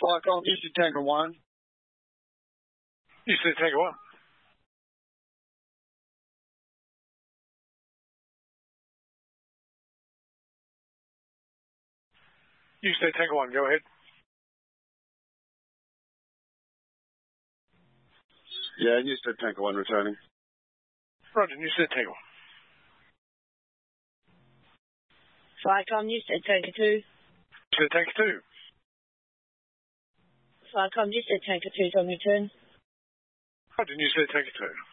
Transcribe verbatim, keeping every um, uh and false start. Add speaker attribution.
Speaker 1: Cyclone, you said Tanker one.
Speaker 2: You said Tanker one. You said Tanker one, go ahead.
Speaker 1: Yeah, you said Tanker one returning.
Speaker 2: Roger, you said Tanker one.
Speaker 3: Cyclone, you said Tanker two.
Speaker 2: You said Tanker two.
Speaker 3: Cyclone, you said Tanker two's on return.
Speaker 2: Roger, you said Tanker two.